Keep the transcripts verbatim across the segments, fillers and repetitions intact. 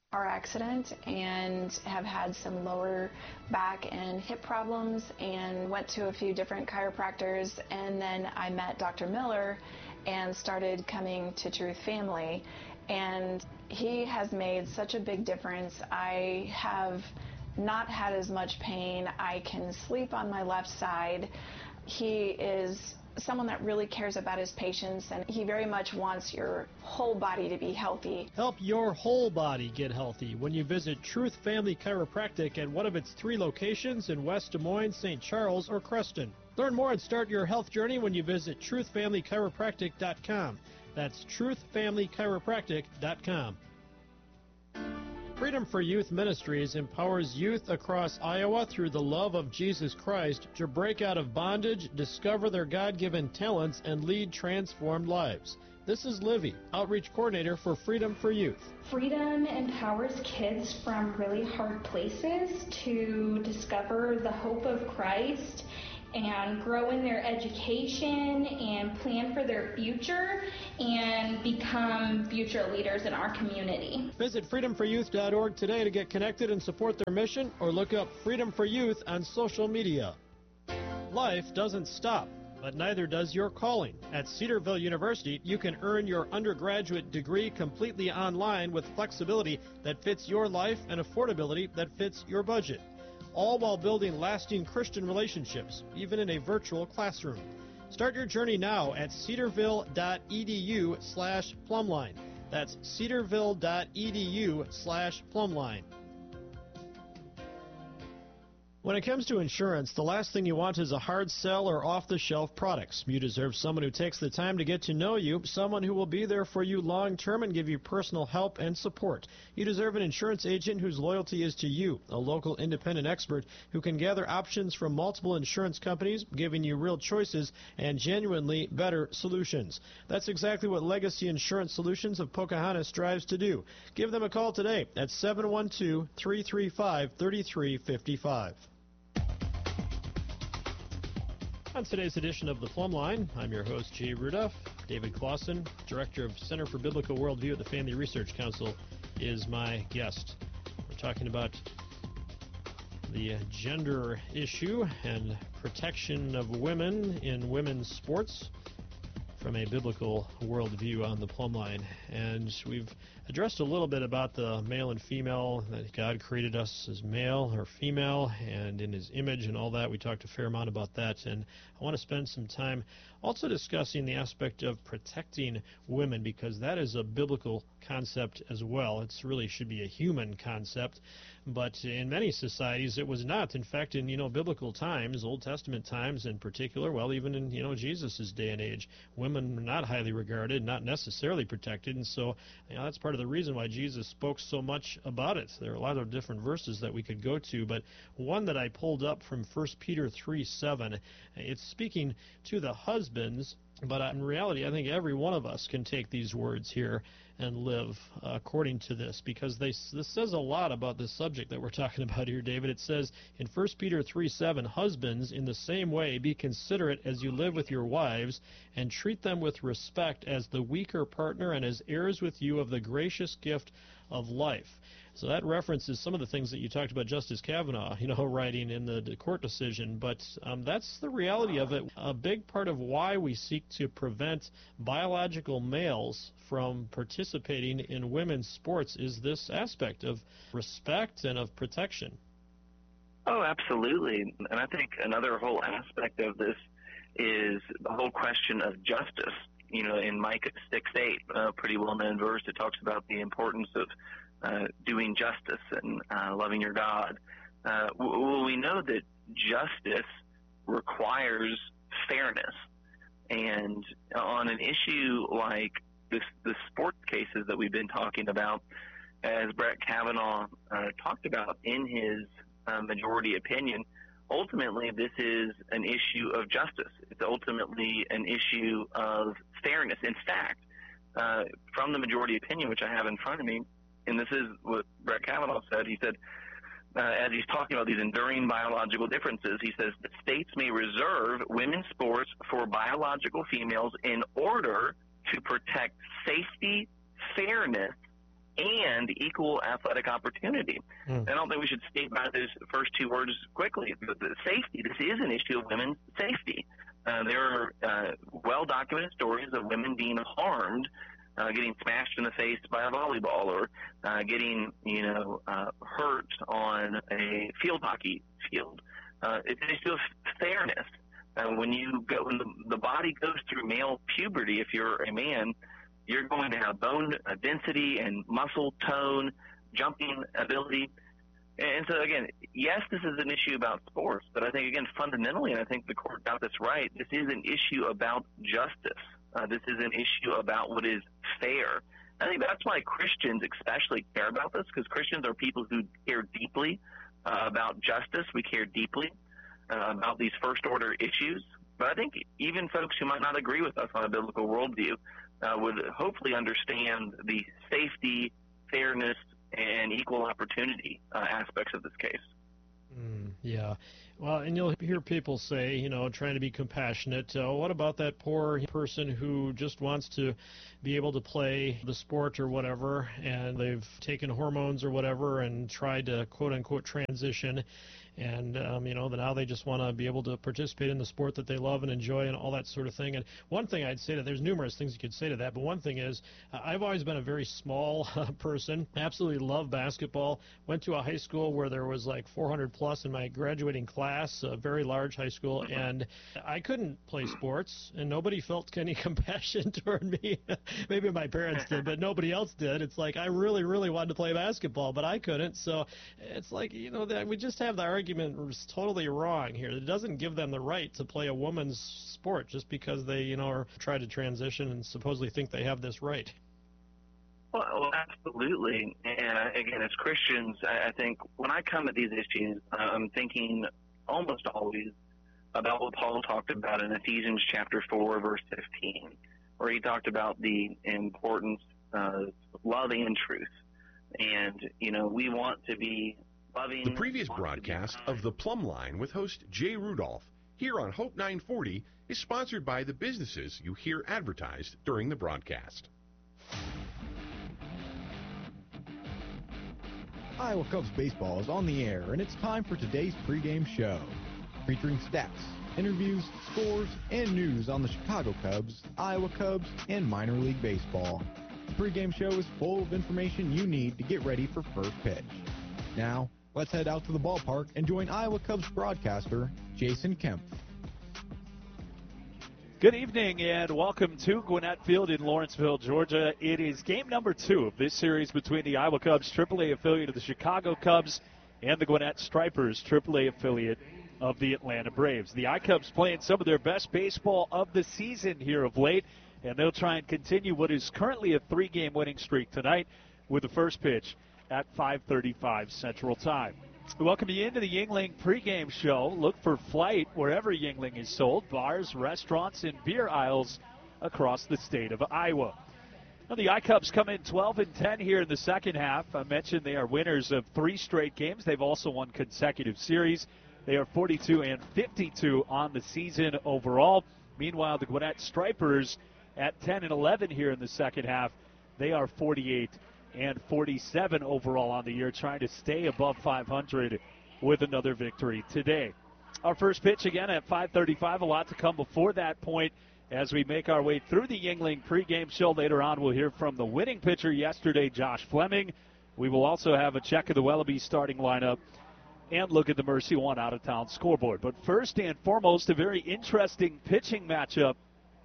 car accident and have had some lower back and hip problems, and went to a few different chiropractors, and then I met Doctor Miller and started coming to Truth Family, and he has made such a big difference. I have not had as much pain. I can sleep on my left side. He is someone that really cares about his patients, and he very much wants your whole body to be healthy. Help your whole body get healthy when you visit Truth Family Chiropractic at one of its three locations in West Des Moines, Saint Charles, or Creston. Learn more and start your health journey when you visit truth family chiropractic dot com. That's truth family chiropractic dot com. Freedom for Youth Ministries empowers youth across Iowa through the love of Jesus Christ to break out of bondage, discover their God-given talents, and lead transformed lives. This is Livy, Outreach Coordinator for Freedom for Youth. Freedom empowers kids from really hard places to discover the hope of Christ and grow in their education and plan for their future and become future leaders in our community. Visit freedom for youth dot org today to get connected and support their mission, or look up Freedom for Youth on social media. Life doesn't stop, but neither does your calling. At Cedarville University, you can earn your undergraduate degree completely online with flexibility that fits your life and affordability that fits your budget, all while building lasting Christian relationships, even in a virtual classroom. Start your journey now at cedarville dot e d u slash plumline. That's cedarville dot e d u slash plumline. When it comes to insurance, the last thing you want is a hard sell or off-the-shelf products. You deserve someone who takes the time to get to know you, someone who will be there for you long-term and give you personal help and support. You deserve an insurance agent whose loyalty is to you, a local independent expert who can gather options from multiple insurance companies, giving you real choices and genuinely better solutions. That's exactly what Legacy Insurance Solutions of Pocahontas strives to do. Give them a call today at seven one two, three three five, three three five five. On today's edition of The Plumb Line, I'm your host, Jay Rudolph. David Clausen, Director of Center for Biblical Worldview at the Family Research Council, is my guest. We're talking about the gender issue and protection of women in women's sports from a biblical worldview on The Plumb Line. And we've addressed a little bit about the male and female, that God created us as male or female and in His image and all that. We talked a fair amount about that, and I want to spend some time also discussing the aspect of protecting women, because that is a biblical concept as well. It really should be a human concept, but in many societies it was not. In fact, in you know biblical times, Old Testament times in particular, well, even in you know Jesus' day and age, women were not highly regarded, not necessarily protected, and so you know that's part of the reason why Jesus spoke so much about it. There are a lot of different verses that we could go to, but one that I pulled up from First Peter three seven, it's speaking to the husbands, but in reality I think every one of us can take these words here and live uh, according to this, because they, this says a lot about the subject that we're talking about here, David. It says in First Peter three seven, husbands, in the same way, be considerate as you live with your wives, and treat them with respect as the weaker partner and as heirs with you of the gracious gift of life. So that references some of the things that you talked about Justice Kavanaugh, you know, writing in the court decision. But um, that's the reality of it. A big part of why we seek to prevent biological males from participating in women's sports is this aspect of respect and of protection. Oh, absolutely. And I think another whole aspect of this is the whole question of justice. You know, in Micah six eight, a pretty well-known verse, it talks about the importance of uh, doing justice and uh, loving your God. Uh, well, we know that justice requires fairness. And on an issue like this, the sports cases that we've been talking about, as Brett Kavanaugh uh, talked about in his uh, majority opinion, ultimately this is an issue of justice. It's ultimately an issue of fairness. In fact, uh, from the majority opinion, which I have in front of me, and this is what Brett Kavanaugh said, he said, uh, as he's talking about these enduring biological differences, he says that states may reserve women's sports for biological females in order to protect safety, fairness, and equal athletic opportunity. Mm. I don't think we should skate by those first two words quickly. But the safety, this is an issue of women's safety. Uh, there are uh, well-documented stories of women being harmed, uh, getting smashed in the face by a volleyball, or uh, getting, you know, uh, hurt on a field hockey field. Uh, it's an issue of fairness. Uh, when you go, when the, the body goes through male puberty, if you're a man, you're going to have bone density and muscle tone, jumping ability. And so, again, yes, this is an issue about sports, but I think, again, fundamentally, and I think the court got this right, this is an issue about justice. Uh, this is an issue about what is fair. I think that's why Christians especially care about this, because Christians are people who care deeply uh, about justice. We care deeply uh, about these first-order issues. But I think even folks who might not agree with us on a biblical worldview uh, would hopefully understand the safety, fairness, and equal opportunity uh, aspects of this case. Mm, yeah. Well, and you'll hear people say, you know, trying to be compassionate, uh, what about that poor person who just wants to be able to play the sport or whatever, and they've taken hormones or whatever and tried to, quote-unquote, transition, and, um, you know, now they just want to be able to participate in the sport that they love and enjoy and all that sort of thing. And one thing I'd say that there's numerous things you could say to that, but one thing is uh, I've always been a very small uh, person, absolutely love basketball, went to a high school where there was like four hundred plus in my graduating class, a very large high school, and I couldn't play sports, and nobody felt any compassion toward me. Maybe my parents did, but nobody else did. It's like I really, really wanted to play basketball, but I couldn't. So it's like, you know, that we just have the argument is totally wrong here. It doesn't give them the right to play a woman's sport just because they, you know, are try to transition and supposedly think they have this right. Well, well absolutely. And uh, again, as Christians, I, I think when I come at these issues, uh, I'm thinking almost always about what Paul talked about in Ephesians chapter four, verse fifteen, where he talked about the importance of love and truth. And, you know, we want to be loving. The previous broadcast of The Plumb Line with host Jay Rudolph here on Hope nine forty is sponsored by the businesses you hear advertised during the broadcast. Iowa Cubs baseball is on the air, and it's time for today's pregame show, featuring stats, interviews, scores, and news on the Chicago Cubs, Iowa Cubs, and minor league baseball. The pregame show is full of information you need to get ready for first pitch. Now, let's head out to the ballpark and join Iowa Cubs broadcaster Jason Kemp. Good evening and welcome to Gwinnett Field in Lawrenceville, Georgia. It is game number two of this series between the Iowa Cubs, triple A affiliate of the Chicago Cubs, and the Gwinnett Stripers, triple A affiliate of the Atlanta Braves. The I-Cubs playing some of their best baseball of the season here of late, and they'll try and continue what is currently a three-game winning streak tonight with the first pitch at five thirty-five Central Time. Welcome you into the Yuengling pregame show. Look for Flight wherever Yuengling is sold, bars, restaurants, and beer aisles across the state of Iowa. Now, the I-Cubs come in twelve and ten here in the second half. I mentioned they are winners of three straight games. They've also won consecutive series. They are forty-two and fifty-two on the season overall. Meanwhile, the Gwinnett Stripers at ten and eleven here in the second half. They are forty-eight and forty-seven overall on the year, trying to stay above five hundred with another victory today. Our first pitch again at five thirty-five. A lot to come before that point as we make our way through the Yuengling pregame show. Later on, we'll hear from the winning pitcher yesterday, Josh Fleming. We will also have a check of the Wellaby starting lineup and look at the Mercy One out-of-town scoreboard. But first and foremost, a very interesting pitching matchup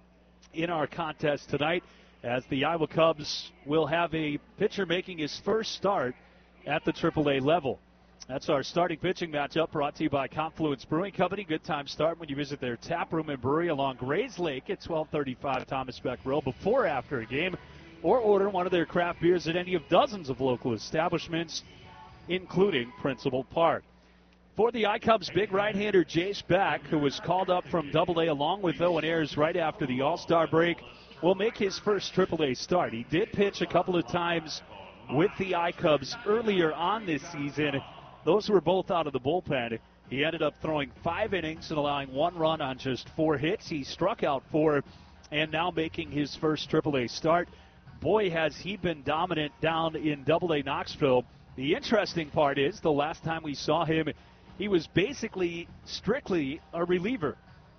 in our contest tonight, as the Iowa Cubs will have a pitcher making his first start at the triple A level. That's our starting pitching matchup, brought to you by Confluence Brewing Company. Good time start when you visit their tap room and brewery along Grays Lake at twelve thirty-five Thomas Beck Road before or after a game, or order one of their craft beers at any of dozens of local establishments, including Principal Park. For the I-Cubs, big right-hander Jace Beck, who was called up from double A along with Owen Ayers right after the All-Star break, will make his first triple A start. He did pitch a couple of times with the I-Cubs earlier on this season. Those were both out of the bullpen. He ended up throwing five innings and allowing one run on just four hits. He struck out four and now making his first triple A start. boy, has he been dominant down in Double A Knoxville. The interesting part is the last time we saw him, he was basically strictly a reliever.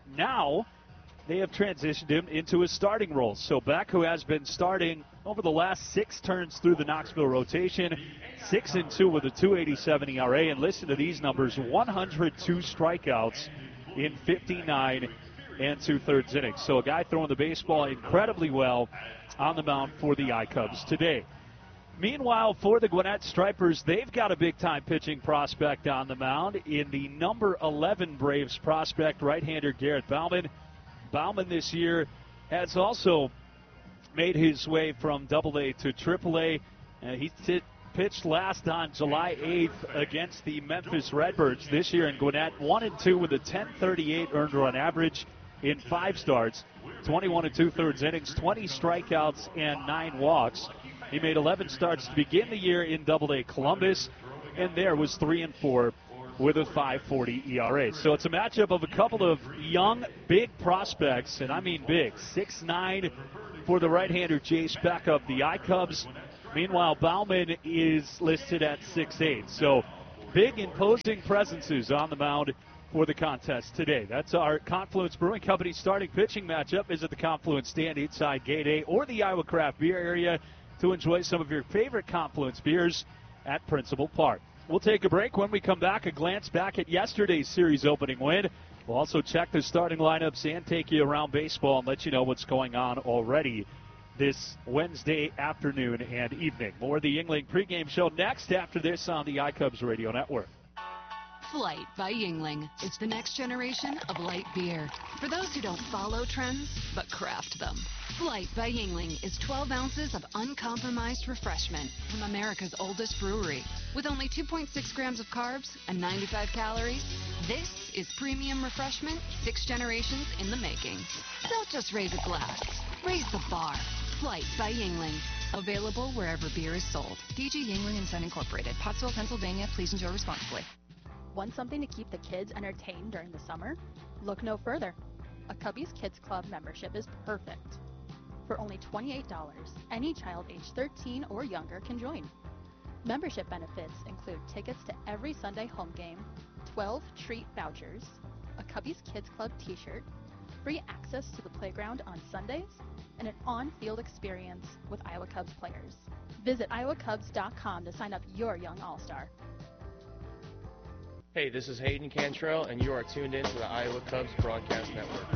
Now they have transitioned him into a starting role. So Beck, who has been starting over the last six turns through the Knoxville rotation, six and two with a two eighty-seven E R A. And listen to these numbers: one hundred two strikeouts in fifty-nine and two-thirds innings. So a guy throwing the baseball incredibly well on the mound for the I-Cubs today. Meanwhile, for the Gwinnett Stripers, they've got a big-time pitching prospect on the mound in the number eleven Braves prospect, right-hander Garrett Bauman. Bauman this year has also made his way from Double A to Triple A. Uh, he t- pitched last on July eighth against the Memphis Redbirds. This year in Gwinnett, one and two with a ten thirty-eight earned run average in five starts, twenty-one and two-thirds innings, twenty strikeouts, and nine walks. He made eleven starts to begin the year in Double A Columbus, and there was three and four with a five forty E R A. So it's a matchup of a couple of young, big prospects, and I mean big. six nine for the right-hander Jace Beck of the I-Cubs. Meanwhile, Bauman is listed at six eight. So big, imposing presences on the mound for the contest today. That's our Confluence Brewing Company starting pitching matchup. Visit the Confluence stand inside Gate A or the Iowa Craft Beer area to enjoy some of your favorite Confluence beers at Principal Park. We'll take a break. When we come back, a glance back at yesterday's series opening win. We'll also check the starting lineups and take you around baseball and let you know what's going on already this Wednesday afternoon and evening. More of the Yuengling pregame show next after this on the iCubs Radio Network. Flight by Yuengling is the next generation of light beer. For those who don't follow trends, but craft them. Flight by Yuengling is twelve ounces of uncompromised refreshment from America's oldest brewery. With only two point six grams of carbs and ninety-five calories, this is premium refreshment six generations in the making. Don't just raise a glass, raise the bar. Flight by Yuengling. Available wherever beer is sold. D G Yuengling and Son Incorporated, Pottsville, Pennsylvania. Please enjoy responsibly. Want something to keep the kids entertained during the summer? Look no further. A Cubbies Kids Club membership is perfect. For only twenty-eight dollars, any child age thirteen or younger can join. Membership benefits include tickets to every Sunday home game, twelve treat vouchers, a Cubbies Kids Club t-shirt, free access to the playground on Sundays, and an on-field experience with Iowa Cubs players. Visit iowa cubs dot com to sign up your young all-star. Hey, this is Hayden Cantrell, and you are tuned in to the Iowa Cubs Broadcast Network.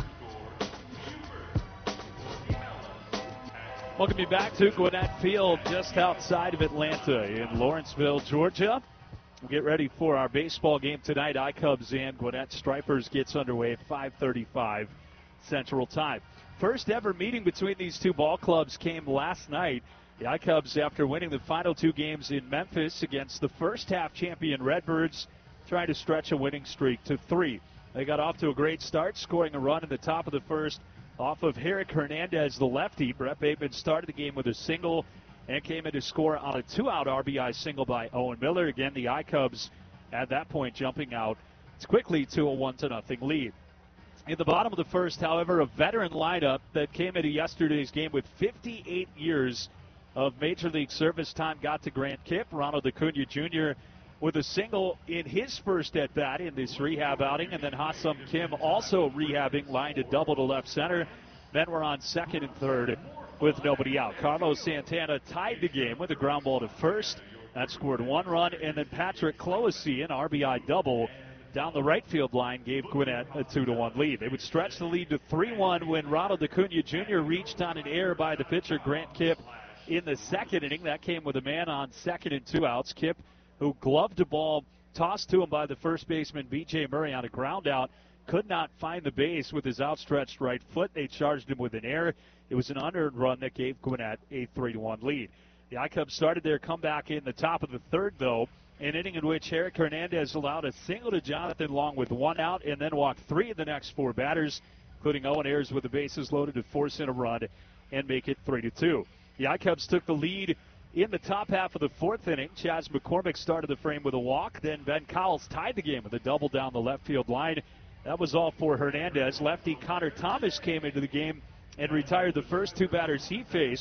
Welcome you back to Gwinnett Field, just outside of Atlanta in Lawrenceville, Georgia. We'll get ready for our baseball game tonight. I-Cubs and Gwinnett Stripers gets underway at five thirty-five Central Time. First ever meeting between these two ball clubs came last night. The I-Cubs, after winning the final two games in Memphis against the first half champion Redbirds, trying to stretch a winning streak to three. They got off to a great start, scoring a run in the top of the first off of Herrick Hernandez, the lefty. Brett Bateman started the game with a single and came in to score on a two-out R B I single by Owen Miller. Again, the I-Cubs at that point jumping out quickly to a one to nothing lead. In the bottom of the first, however, a veteran lineup that came into yesterday's game with fifty-eight years of Major League service time got to Grant Kipp. Ronald Acuna Junior with a single in his first at-bat in this rehab outing, and then Ha-Sung Kim also rehabbing, lined a double to left center. Then we're on second and third with nobody out. Carlos Santana tied the game with a ground ball to first. That scored one run, and then Patrick Cloesy, an R B I double down the right field line, gave Gwinnett a two to one lead. They would stretch the lead to three one when Ronald Acuna Junior reached on an error by the pitcher Grant Kipp in the second inning. That came with a man on second and two outs. Kipp, who gloved a ball tossed to him by the first baseman B J Murray on a ground out, could not find the base with his outstretched right foot. They charged him with an error. It was an unearned run that gave Gwinnett a three to one lead. The I-Cubs started their comeback in the top of the third, though, an inning in which Herrick Hernandez allowed a single to Jonathan Long with one out and then walked three of the next four batters, including Owen Ayers with the bases loaded to force in a run and make it three to two. The I-Cubs took the lead in the top half of the fourth inning. Chaz McCormick started the frame with a walk. Then Ben Cowles tied the game with a double down the left field line. That was all for Hernandez. Lefty Connor Thomas came into the game and retired the first two batters he faced.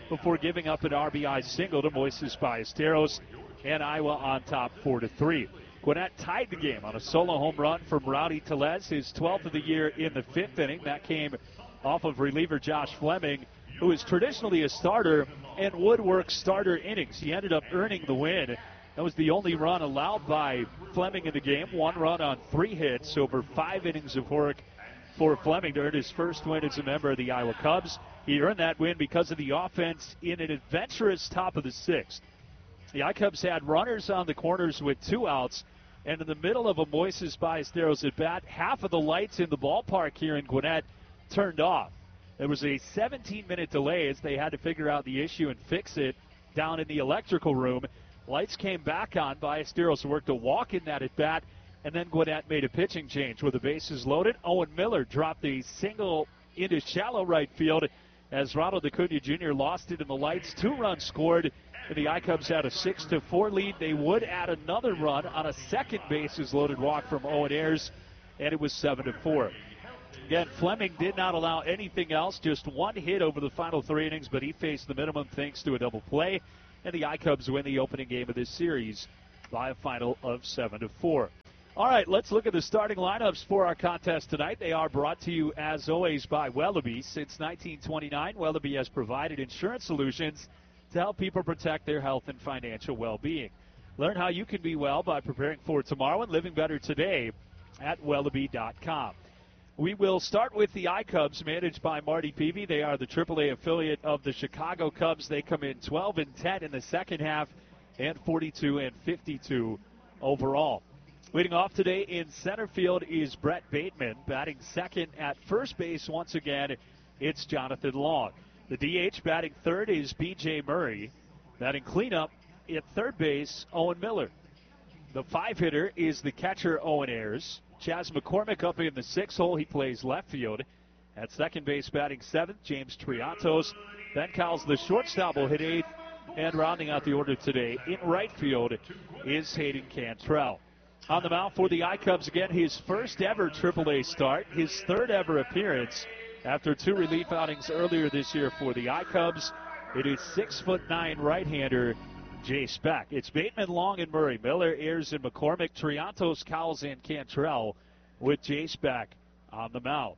before giving up an R B I single to Moises Ballesteros, and Iowa on top four to three. Gwinnett tied the game on a solo home run from Rowdy Tellez, his twelfth of the year in the fifth inning. That came off of reliever Josh Fleming, who is traditionally a starter and would work starter innings. He ended up earning the win. That was the only run allowed by Fleming in the game. One run on three hits over five innings of work for Fleming to earn his first win as a member of the Iowa Cubs. He earned that win because of the offense in an adventurous top of the sixth. The I-Cubs had runners on the corners with two outs, and in the middle of a Moises Ballesteros at bat, half of the lights in the ballpark here in Gwinnett turned off. There was a seventeen-minute delay as they had to figure out the issue and fix it down in the electrical room. Lights came back on. Ballesteros worked a walk in that at bat, and then Gwinnett made a pitching change with the bases loaded. Owen Miller dropped a single into shallow right field as Ronald Acuna Junior lost it in the lights. Two runs scored, and the I-Cubs had a six to four lead. They would add another run on a second bases loaded walk from Owen Ayers, and it was seven to four. Again, Fleming did not allow anything else, just one hit over the final three innings, but he faced the minimum thanks to a double play, and the I-Cubs win the opening game of this series by a final of seven to four. All right, let's look at the starting lineups for our contest tonight. They are brought to you, as always, by Wellaby. Since nineteen twenty-nine, Wellaby has provided insurance solutions to help people protect their health and financial well-being. Learn how you can be well by preparing for tomorrow and living better today at Wellaby dot com. We will start with the I-Cubs, managed by Marty Peavy. They are the triple A affiliate of the Chicago Cubs. They come in twelve and ten in the second half and forty-two and fifty-two overall. Leading off today in center field is Brett Bateman. Batting second at first base once again, it's Jonathan Long. The D H batting third is B J Murray. Batting cleanup at third base, Owen Miller. The five-hitter is the catcher, Owen Ayers. Chas McCormick up in the sixth hole. He plays left field. At second base, batting seventh, James Triantos. Ben Cowles, the shortstop, will hit eighth. And rounding out the order today in right field is Hayden Cantrell. On the mound for the I-Cubs again, his first ever triple A start, his third ever appearance after two relief outings earlier this year for the I-Cubs. It is six foot nine right-hander Jay Speck. It's Bateman, Long, and Murray. Miller, Ayers, and McCormick. Triantos, Cowles, and Cantrell with Jay Speck on the mound.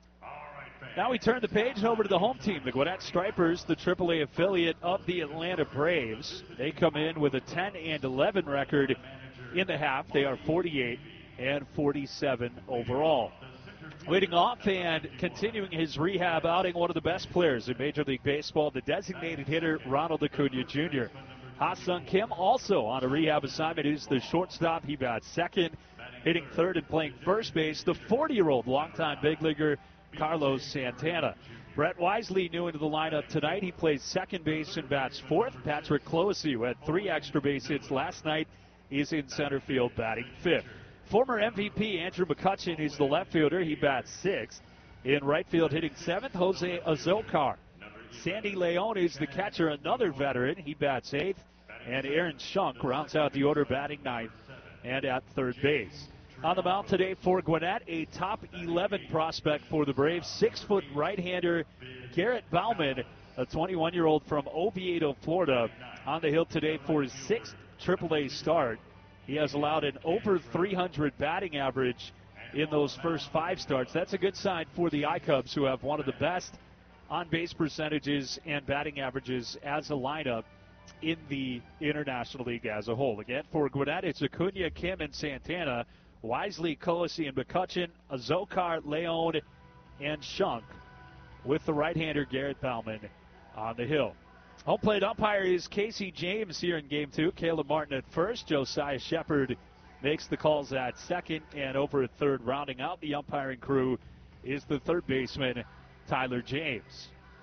Now we turn the page over to the home team, the Gwinnett Stripers, the triple A affiliate of the Atlanta Braves. They come in with a ten and eleven record in the half. They are forty-eight and forty-seven overall. Leading off and continuing his rehab outing, one of the best players in Major League Baseball, the designated hitter Ronald Acuna Junior Ha-Sung Kim also on a rehab assignment is the shortstop. He bats second, hitting third and playing first base, the forty-year-old longtime big leaguer Carlos Santana. Brett Wisely new into the lineup tonight. He plays second base and bats fourth. Patrick Closey, who had three extra base hits last night, is in center field batting fifth. Former M V P Andrew McCutchen is the left fielder. He bats sixth. In right field hitting seventh, Jose Azokar. Sandy Leon is the catcher, another veteran. He bats eighth. And Aaron Shunk rounds out the order batting ninth and at third base. On the mound today for Gwinnett, a top eleven prospect for the Braves, six-foot right-hander Garrett Bauman, a twenty-one-year-old from Oviedo, Florida, on the hill today for his sixth triple A start. He has allowed an over three hundred batting average in those first five starts. That's a good sign for the I-Cubs, who have one of the best on-base percentages and batting averages as a lineup in the International League as a whole. Again, for Gwinnett, it's Acuna, Kim, and Santana. Wisely, Closey, and McCutchen, Azokar, Leon, and Shunk, with the right-hander Garrett Bauman on the hill. Home plate umpire is Casey James here in Game two. Caleb Martin at first. Josiah Shepard makes the calls at second and over at third. Rounding out the umpiring crew is the third baseman, Tyler James.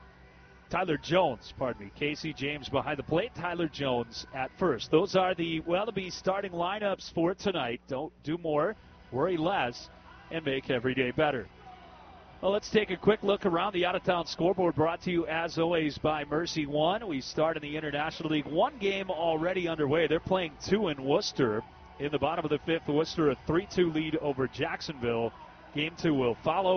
Tyler Jones, pardon me. Casey James behind the plate. Tyler Jones at first. Those are the Wellaby starting lineups for tonight. Don't do more, worry less, and make every day better. Well, let's take a quick look around the out-of-town scoreboard, brought to you, as always, by Mercy One. We start in the International League. One game already underway. They're playing two in Worcester. In the bottom of the fifth, Worcester a three two lead over Jacksonville. Game two will follow.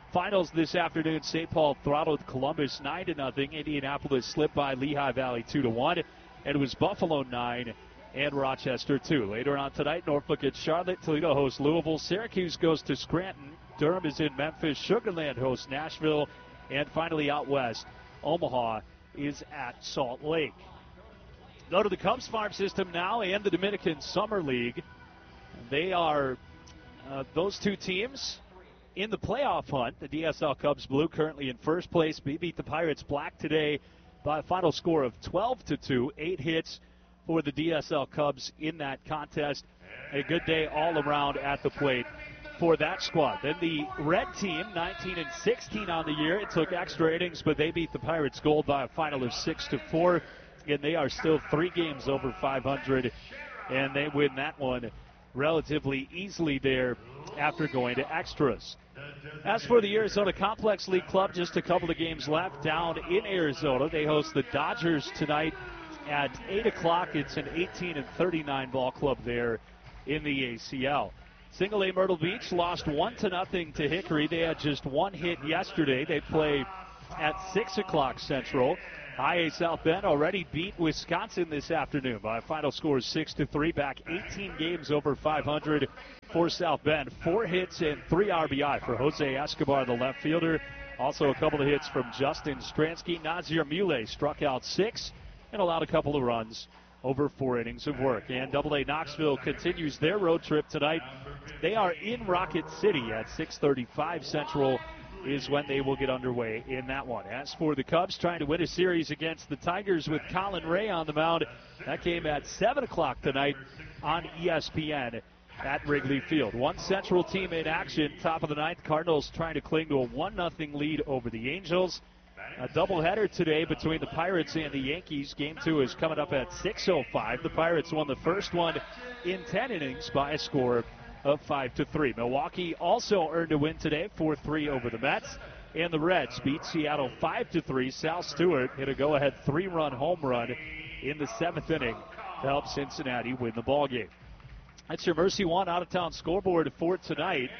Finals this afternoon, Saint Paul throttled Columbus nine to nothing. Indianapolis slipped by Lehigh Valley two to one. And it was Buffalo nine and Rochester two. Later on tonight, Norfolk at Charlotte. Toledo hosts Louisville. Syracuse goes to Scranton. Durham is in Memphis. Sugar Land hosts Nashville. And finally out west, Omaha is at Salt Lake. Go to the Cubs farm system now and the Dominican Summer League. They are uh, those two teams in the playoff hunt. The D S L Cubs Blue currently in first place. We beat the Pirates Black today by a final score of twelve to two. Eight hits for the D S L Cubs in that contest. A good day all around at the plate for that squad. Then the red team, nineteen and sixteen on the year. It took extra innings, but they beat the Pirates Gold by a final of six to four. Again, they are still three games over five hundred, and they win that one relatively easily there after going to extras. As for the Arizona Complex League Club, just a couple of games left down in Arizona. They host the Dodgers tonight at eight o'clock. It's an eighteen and thirty-nine ball club there in the A C L. Single A Myrtle Beach lost one to nothing to Hickory. They had just one hit yesterday. They play at six o'clock Central. High A South Bend already beat Wisconsin this afternoon by a final score of six to three. Back eighteen games over five hundred for South Bend. Four hits and three R B I for Jose Escobar, the left fielder. Also a couple of hits from Justin Stransky. Nazir Muley struck out six and allowed a couple of runs over four innings of work. And Double A Knoxville continues their road trip tonight. They are in Rocket City at six thirty-five Central is when they will get underway in that one. As for the Cubs trying to win a series against the Tigers with Colin Ray on the mound, that came at seven o'clock tonight on E S P N at Wrigley Field. One Central team in action, top of the ninth. Cardinals trying to cling to a one nothing lead over the Angels. A doubleheader today between the Pirates and the Yankees. Game two is coming up at six oh five. The Pirates won the first one in ten innings by a score of five to three. Milwaukee also earned a win today, four three over the Mets. And the Reds beat Seattle five to three. Sal Stewart hit a go-ahead three-run home run in the seventh inning to help Cincinnati win the ballgame. That's your Mercy One out-of-town scoreboard for tonight.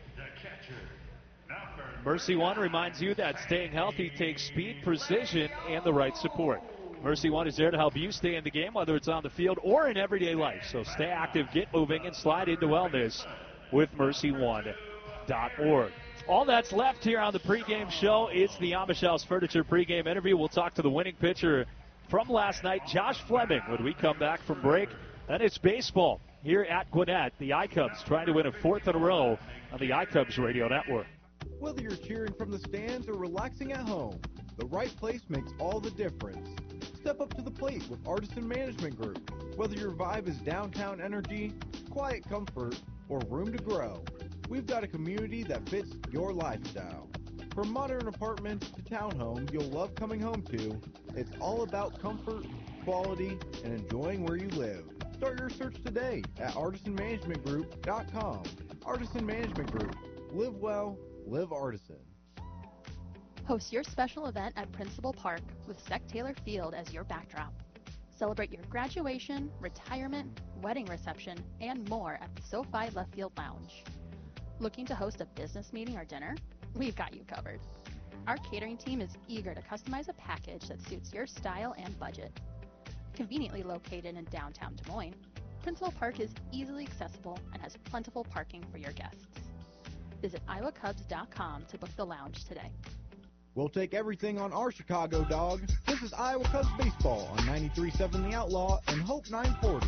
Mercy One reminds you that staying healthy takes speed, precision, and the right support. Mercy One is there to help you stay in the game, whether it's on the field or in everyday life. So stay active, get moving, and slide into wellness with mercy one dot org. All that's left here on the pregame show is the Amish House Furniture pregame interview. We'll talk to the winning pitcher from last night, Josh Fleming, when we come back from break. Then it's baseball here at Gwinnett. The I-Cubs trying to win a fourth in a row on the I-Cubs Radio Network. Whether you're cheering from the stands or relaxing at home, the right place makes all the difference. Step up to the plate with Artisan Management Group. Whether your vibe is downtown energy, quiet comfort, or room to grow, we've got a community that fits your lifestyle. From modern apartments to townhomes you'll love coming home to, it's all about comfort, quality, and enjoying where you live. Start your search today at artisan management group dot com. Artisan Management Group. Live well, live artisan. Host your special event at Principal Park with Sec Taylor Field as your backdrop. Celebrate your graduation, retirement, wedding reception, and more at the SoFi Left Field Lounge. Looking to host a business meeting or dinner? We've got you covered. Our catering team is eager to customize a package that suits your style and budget. Conveniently located in downtown Des Moines, Principal Park is easily accessible and has plentiful parking for your guests. Visit iowa cubs dot com to book the lounge today. We'll take everything on our Chicago dog. This is Iowa Cubs baseball on ninety-three point seven The Outlaw and Hope nine forty.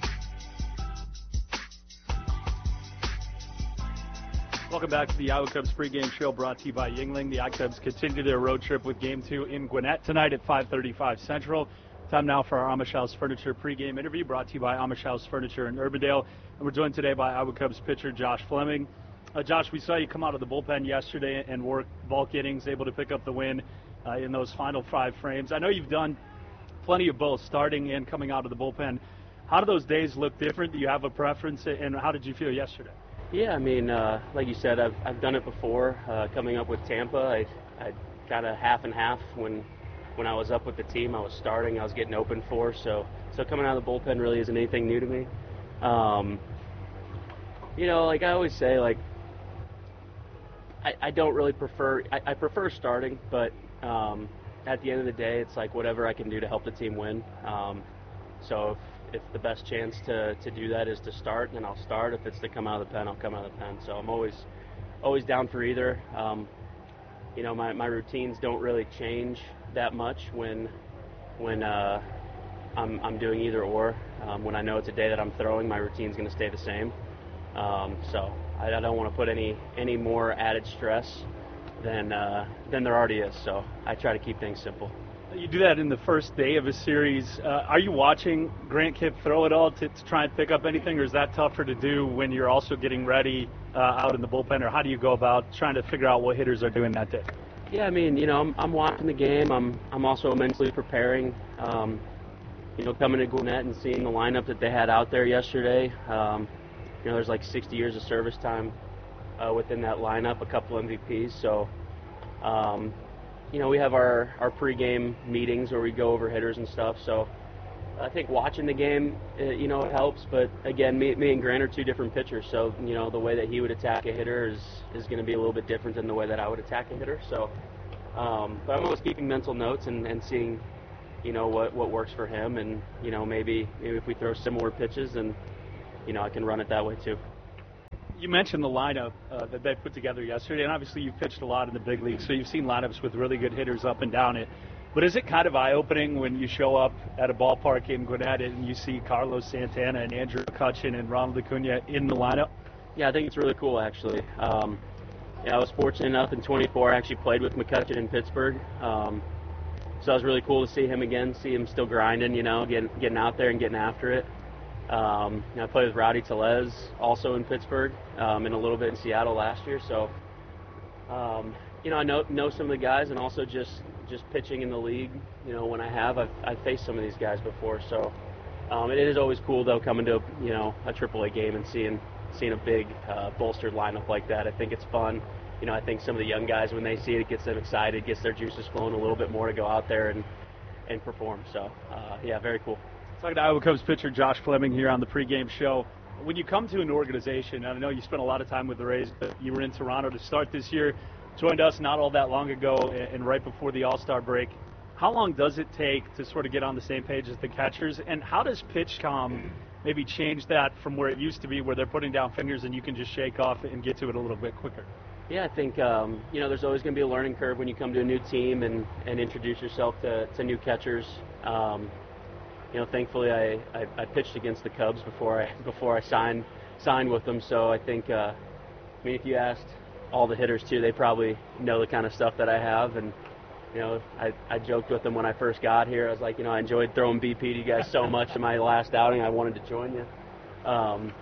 Welcome back to the Iowa Cubs pregame show brought to you by Yuengling. The I-Cubs continue their road trip with Game two in Gwinnett tonight at five thirty-five Central. Time now for our Amish House Furniture pregame interview brought to you by Amish House Furniture in Urbandale. And we're joined today by Iowa Cubs pitcher Josh Fleming. Uh, Josh, we saw you come out of the bullpen yesterday and work bulk innings, able to pick up the win uh, in those final five frames. I know you've done plenty of both, starting and coming out of the bullpen. How do those days look different? Do you have a preference, and how did you feel yesterday? Yeah, I mean, uh, like you said, I've I've done it before. Uh, coming up with Tampa, I I got a half and half when when I was up with the team. I was starting, I was getting open for, so so coming out of the bullpen really isn't anything new to me. Um, you know, like I always say, like I, I don't really prefer. I, I prefer starting, but um, at the end of the day, it's like whatever I can do to help the team win. Um, so if, if the best chance to, to do that is to start, then I'll start. If it's to come out of the pen, I'll come out of the pen. So I'm always always down for either. Um, you know, my, my routines don't really change that much when when uh, I'm I'm doing either or. Um, when I know it's a day that I'm throwing, my routine's going to stay the same. Um, so I, I don't want to put any any more added stress than uh, than there already is. So I try to keep things simple. You do that in the first day of a series. Uh, are you watching Grant Kipp throw it all to, to try and pick up anything, or is that tougher to do when you're also getting ready uh, out in the bullpen, or how do you go about trying to figure out what hitters are doing that day? Yeah, I mean, you know, I'm, I'm watching the game. I'm I'm also mentally preparing. Um, you know, coming to Gwinnett and seeing the lineup that they had out there yesterday. Um, you know, there's like sixty years of service time uh, within that lineup, a couple M V Ps. So, um, you know, we have our, our pregame meetings where we go over hitters and stuff. So I think watching the game, uh, you know, it helps. But again, me, me and Grant are two different pitchers. So, you know, the way that he would attack a hitter is, is going to be a little bit different than the way that I would attack a hitter. So, um, but I'm always keeping mental notes and, and seeing, you know, what, what works for him. And, you know, maybe, maybe if we throw similar pitches, then, you know, I can run it that way too. You mentioned the lineup uh, that they put together yesterday, and obviously you've pitched a lot in the big leagues, so you've seen lineups with really good hitters up and down it. But is it kind of eye-opening when you show up at a ballpark in Gwinnett and you see Carlos Santana and Andrew McCutchen and Ronald Acuna in the lineup? Yeah, I think it's really cool, actually. Um, yeah, I was fortunate enough in twenty-four I actually played with McCutchen in Pittsburgh. Um, so it was really cool to see him again, see him still grinding, you know, getting, getting out there and getting after it. Um, you know, I played with Rowdy Tellez also in Pittsburgh um, and a little bit in Seattle last year. So, um, you know, I know know some of the guys, and also just, just pitching in the league. You know, when I have, I've, I've faced some of these guys before. So um, it is always cool, though, coming to, you know, a triple A game and seeing seeing a big uh, bolstered lineup like that. I think it's fun. You know, I think some of the young guys, when they see it, it gets them excited, gets their juices flowing a little bit more to go out there and, and perform. So, uh, yeah, very cool. Talking to Iowa Cubs pitcher Josh Fleming here on the pregame show. When you come to an organization, and I know you spent a lot of time with the Rays, but you were in Toronto to start this year, joined us not all that long ago and right before the All-Star break. How long does it take to sort of get on the same page as the catchers, and how does PitchCom maybe change that from where it used to be, where they're putting down fingers and you can just shake off and get to it a little bit quicker? Yeah, I think, um, you know, there's always going to be a learning curve when you come to a new team and, and introduce yourself to, to new catchers. Um, You know, thankfully, I, I, I pitched against the Cubs before I before I signed signed with them. So I think, uh, I mean, if you asked all the hitters too, they probably know the kind of stuff that I have. And you know, I, I joked with them when I first got here. I was like, you know, I enjoyed throwing B P to you guys so much in my last outing. I wanted to join you. Um,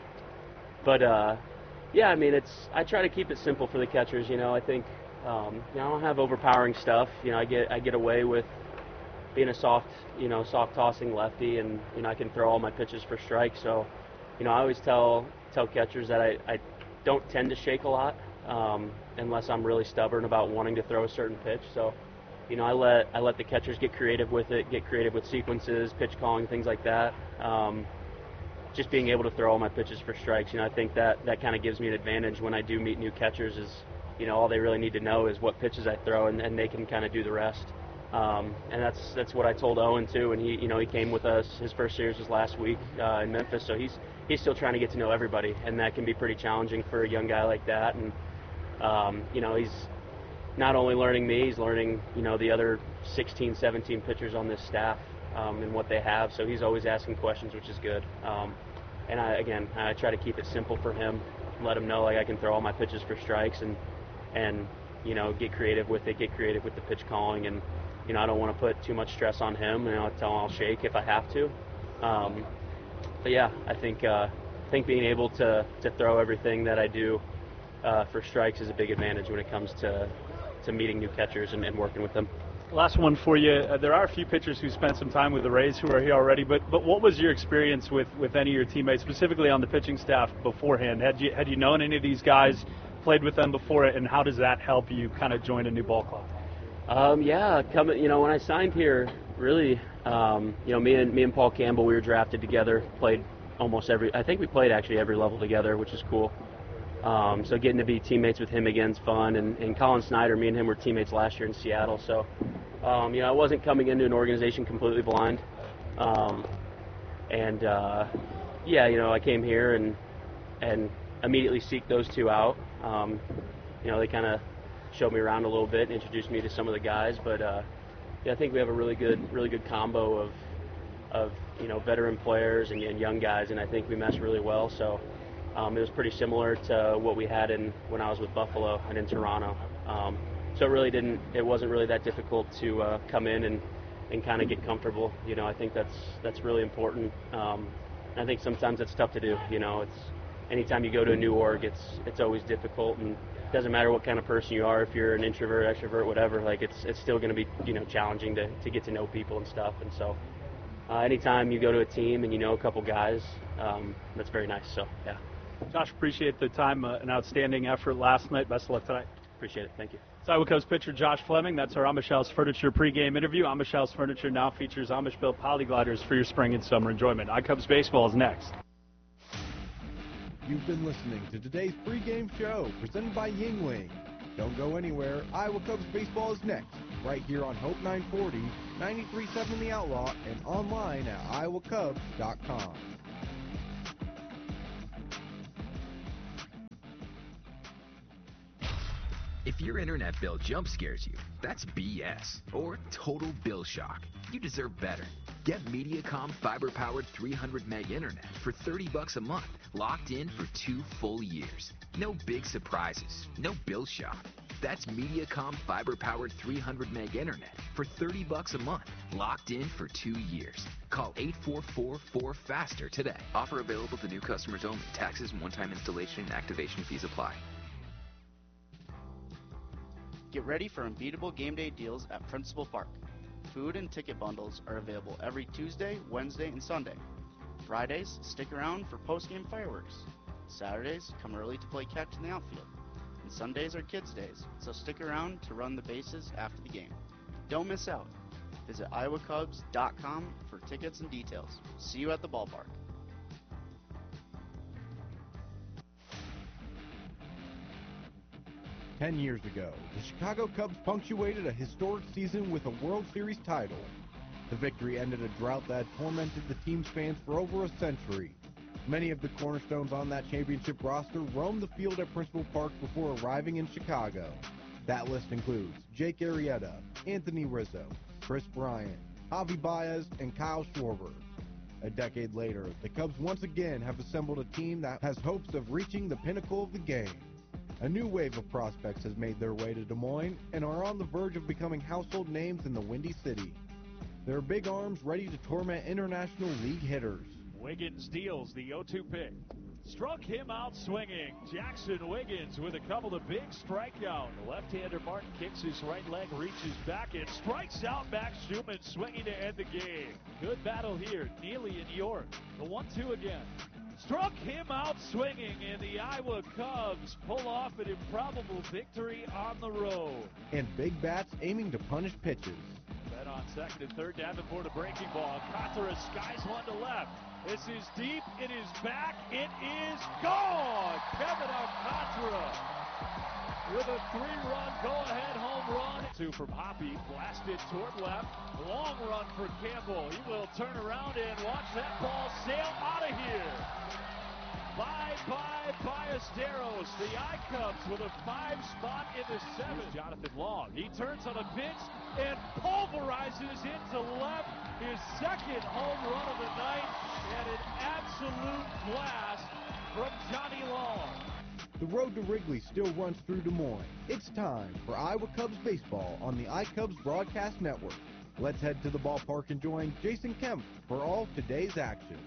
but uh, yeah, I mean, it's I try to keep it simple for the catchers. You know, I think um, you know, I don't have overpowering stuff. You know, I get I get away with being a soft, you know, soft tossing lefty, and you know I can throw all my pitches for strikes. So, you know, I always tell tell catchers that I, I don't tend to shake a lot um, unless I'm really stubborn about wanting to throw a certain pitch. So, you know, I let I let the catchers get creative with it, get creative with sequences, pitch calling, things like that. Um, just being able to throw all my pitches for strikes. You know, I think that that kind of gives me an advantage when I do meet new catchers. Is you know all they really need to know is what pitches I throw, and, and they can kind of do the rest. Um, and that's that's what I told Owen too, and he you know he came with us. His first series was last week uh, in Memphis, so he's he's still trying to get to know everybody, and that can be pretty challenging for a young guy like that. And um, you know he's not only learning me, he's learning you know the other sixteen, seventeen pitchers on this staff um, and what they have. So he's always asking questions, which is good. Um, and I again I try to keep it simple for him, let him know like I can throw all my pitches for strikes, and and you know get creative with it, get creative with the pitch calling. And You know, I don't want to put too much stress on him. You know, I tell him I'll shake if I have to. Um, but yeah, I think uh, I think being able to, to throw everything that I do uh, for strikes is a big advantage when it comes to to meeting new catchers and, and working with them. Last one for you. Uh, there are a few pitchers who spent some time with the Rays who are here already, but but what was your experience with, with any of your teammates, specifically on the pitching staff beforehand? Had you had you known any of these guys, played with them before, and how does that help you kind of join a new ball club? Um, yeah, coming. You know, when I signed here, really, um, you know, me and me and Paul Campbell, we were drafted together. Played almost every. I think we played actually every level together, which is cool. Um, so getting to be teammates with him again is fun. And, and Colin Snyder, me and him were teammates last year in Seattle. So, um, you know, I wasn't coming into an organization completely blind. Um, and, uh, yeah, you know, I came here and and immediately seeked those two out. Um, you know, they kind of showed me around a little bit and introduced me to some of the guys. But, uh, yeah, I think we have a really good, really good combo of, of you know, veteran players and, and young guys, and I think we mesh really well. So um, it was pretty similar to what we had in when I was with Buffalo and in Toronto. Um, so it really didn't, it wasn't really that difficult to uh, come in and, and kind of get comfortable. You know, I think that's that's really important. Um, and I think sometimes it's tough to do. You know, it's anytime you go to a new org, it's it's always difficult, and it doesn't matter what kind of person you are, if you're an introvert, extrovert, whatever. Like it's it's still going to be you know challenging to to get to know people and stuff. And so, uh, anytime you go to a team and you know a couple guys, um, that's very nice. So yeah. Josh, appreciate the time. Uh, an outstanding effort last night. Best of luck tonight. Appreciate it. Thank you. It's Iowa Cubs pitcher Josh Fleming. That's our Amish House Furniture pregame interview. Amish House Furniture now features Amish-built polygliders for your spring and summer enjoyment. iCubs baseball is next. You've been listening to today's pregame show presented by Yingling. Don't go anywhere. Iowa Cubs baseball is next, right here on Hope nine forty, ninety-three point seven The Outlaw, and online at iowa cubs dot com. If your internet bill jump scares you, that's B S or total bill shock. You deserve better. Get Mediacom fiber-powered three hundred meg internet for thirty bucks a month, locked in for two full years. No big surprises, no bill shock. That's Mediacom fiber-powered three hundred meg internet for thirty bucks a month, locked in for two years. Call eight four four four faster today. Offer available to new customers only. Taxes and one-time installation and activation fees apply. Get ready for unbeatable game day deals at Principal Park. Food and ticket bundles are available every Tuesday, Wednesday, and Sunday. Fridays, stick around for post-game fireworks. Saturdays, come early to play catch in the outfield. And Sundays are kids' days, so stick around to run the bases after the game. Don't miss out. Visit iowa cubs dot com for tickets and details. See you at the ballpark. Ten years ago, the Chicago Cubs punctuated a historic season with a World Series title. The victory ended a drought that had tormented the team's fans for over a century. Many of the cornerstones on that championship roster roamed the field at Principal Park before arriving in Chicago. That list includes Jake Arrieta, Anthony Rizzo, Chris Bryant, Javi Baez, and Kyle Schwarber. A decade later, the Cubs once again have assembled a team that has hopes of reaching the pinnacle of the game. A new wave of prospects has made their way to Des Moines and are on the verge of becoming household names in the Windy City. Their big arms ready to torment International League hitters. Wiggins deals the oh two pick. Struck him out swinging. Jackson Wiggins with a couple of big strikeouts. The left-hander Martin kicks his right leg, reaches back, and strikes out Max Schumann swinging to end the game. Good battle here. Neely and York. The one two again. Struck him out swinging, and the Iowa Cubs pull off an improbable victory on the road. And big bats aiming to punish pitches. Then on second and third, Davenport a breaking ball. Alcantara skies one to left. This is deep. It is back. It is gone. Kevin Alcantara with a three-run go-ahead home run. Two from Hoppy, blasted toward left. Long run for Campbell. He will turn around and watch that ball sail out of here. Bye-bye, Ballesteros. The I-Cubs with a five spot in the seventh. Jonathan Long. He turns on a pitch and pulverizes into left. His second home run of the night, and an absolute blast from Johnny Long. The road to Wrigley still runs through Des Moines. It's time for Iowa Cubs baseball on the iCubs Broadcast Network. Let's head to the ballpark and join Jason Kemp for all of today's action.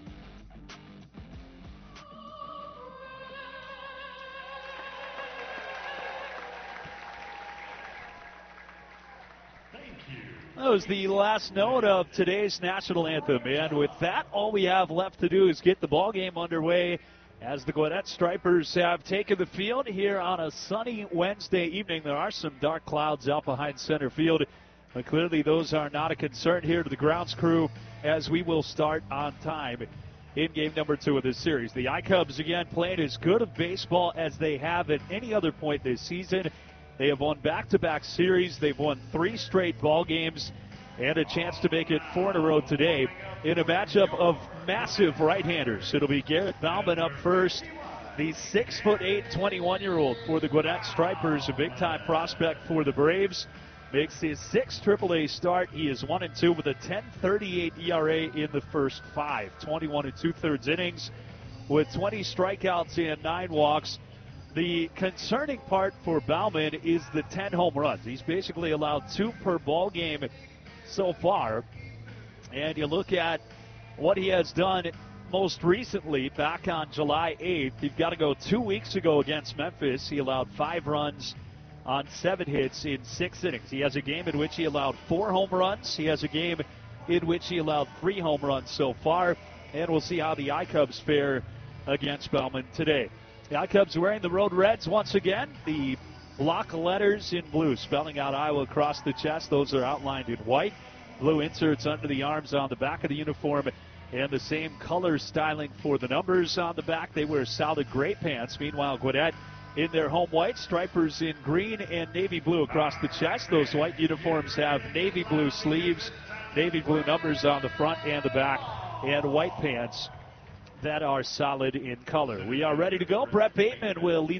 That was the last note of today's national anthem, and with that, all we have left to do is get the ball game underway as the Gwinnett Stripers have taken the field here on a sunny Wednesday evening. There are some dark clouds out behind center field, but clearly those are not a concern here to the grounds crew as we will start on time. in game number two of this series. The I-Cubs, again, playing as good of baseball as they have at any other point this season. They have won back-to-back series. They've won three straight ball games and a chance to make it four in a row today in a matchup of massive right-handers. It'll be Garrett Bauman up first, the six foot eight, twenty-one-year-old for the Gwinnett Stripers, a big-time prospect for the Braves. Makes his sixth triple A start. He is one and two with a ten thirty-eight E R A in the first five. twenty-one and two-thirds innings with twenty strikeouts and nine walks. The concerning part for Bauman is the ten home runs. He's basically allowed two per ball game so far. And you look at what he has done most recently back on July eighth. You've got to go two weeks ago against Memphis. He allowed five runs on seven hits in six innings. He has a game in which he allowed four home runs. He has a game in which he allowed three home runs so far. And we'll see how the I-Cubs fare against Bauman today. The I-Cubs wearing the Road Reds once again. The block letters in blue, spelling out Iowa across the chest. Those are outlined in white. Blue inserts under the arms on the back of the uniform. And the same color styling for the numbers on the back. They wear solid gray pants. Meanwhile, Gwinnett in their home white, stripers in green and navy blue across the chest. Those white uniforms have navy blue sleeves, navy blue numbers on the front and the back, and white pants that are solid in color. We are ready to go. Brett Bateman will lead